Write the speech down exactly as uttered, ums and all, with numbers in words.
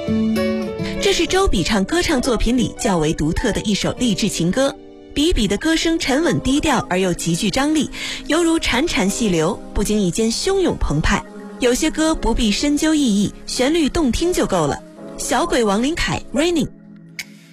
这是周笔畅歌唱作品里较为独特的一首励志情歌。比比的歌声沉稳低调而又极具张力，犹如潺潺细流，不经意间汹涌澎湃。有些歌不必深究意义，旋律动听就够了。小鬼王林凯 Raining。